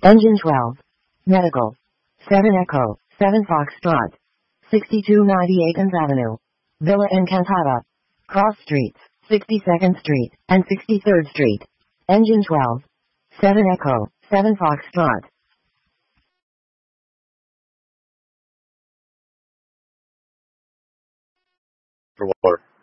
Engine 12. Medical. 7 Echo, 7 Foxtrot. 6298 Athens Avenue. Villa Encantada. Cross Streets, 62nd Street, and 63rd Street. Engine 12. 7 Echo, 7 Foxtrot. For water.